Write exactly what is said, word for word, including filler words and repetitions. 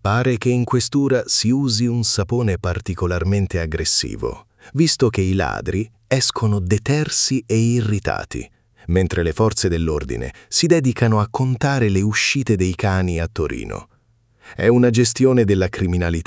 Pare che in questura si usi un sapone particolarmente aggressivo, visto che i ladri escono detersi e irritati, mentre le forze dell'ordine si dedicano a contare le uscite dei cani a Torino. È una gestione della criminalità